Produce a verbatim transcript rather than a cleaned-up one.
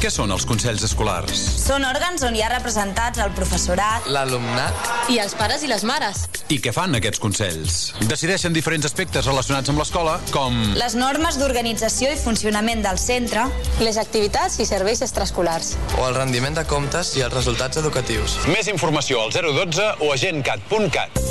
Què són els consells escolars? Són òrgans on hi ha representats el professorat, l'alumnat i els pares i les mares. I què fan aquests consells? Decideixen diferents aspectes relacionats amb l'escola, com les normes d'organització i funcionament del centre, les activitats i serveis extraescolars, o el rendiment de comptes i els resultats educatius. Més informació al zero dotze o a gencat punt cat.